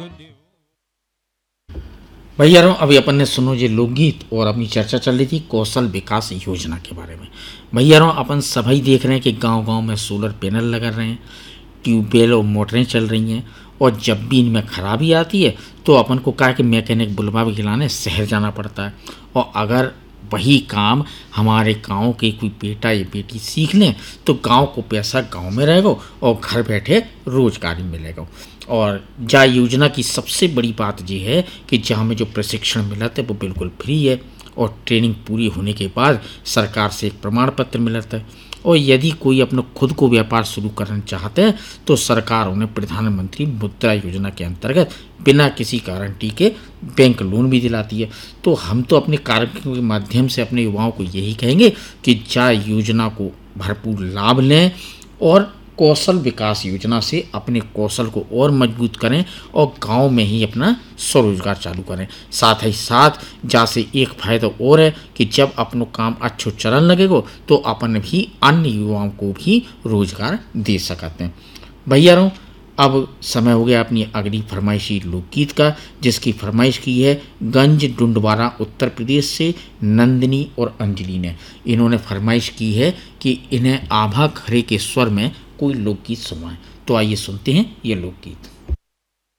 भैया अभी अपन ने सुनो ये लोकगीत और अपनी चर्चा चल रही थी कौशल विकास योजना के बारे में। भैया अपन सभी देख रहे हैं कि गांव-गांव में सोलर पैनल लगा रहे हैं, ट्यूबवेल और मोटरें चल रही हैं, और जब भी इनमें खराबी आती है तो अपन को क्या है कि मैकेनिक बुलवा के खिलाने शहर जाना पड़ता है। और अगर वही काम हमारे गांव के कोई बेटा या बेटी सीख लें तो गांव को पैसा गांव में रहेगा और घर बैठे रोजगार मिलेगा। और जा योजना की सबसे बड़ी बात ये है कि जहाँ में जो प्रशिक्षण मिलता है वो बिल्कुल फ्री है, और ट्रेनिंग पूरी होने के बाद सरकार से एक प्रमाण पत्र मिलता है। और यदि कोई अपना खुद को व्यापार शुरू करना चाहते हैं तो सरकार उन्हें प्रधानमंत्री मुद्रा योजना के अंतर्गत बिना किसी गारंटी के बैंक लोन भी दिलाती है। तो हम तो अपने कार्यक्रम के माध्यम से अपने युवाओं को यही कहेंगे कि जा योजना को भरपूर लाभ लें और कौशल विकास योजना से अपने कौशल को और मजबूत करें और गांव में ही अपना स्वरोजगार चालू करें। साथ ही साथ जैसे एक फायदा और है कि जब अपनो काम अच्छो चलन लगेगा तो अपन भी अन्य युवाओं को भी रोजगार दे सकते हैं। भैया अब समय हो गया अपनी अगली फरमाइशी लोकगीत का, जिसकी फरमाइश की है गंज डुंडवारा उत्तर प्रदेश से नंदिनी और अंजलि ने। इन्होंने फरमाइश की है कि इन्हें आभा खरे के स्वर में कोई लोकगीत सुनवाएं। तो आइए सुनते हैं ये लोकगीत।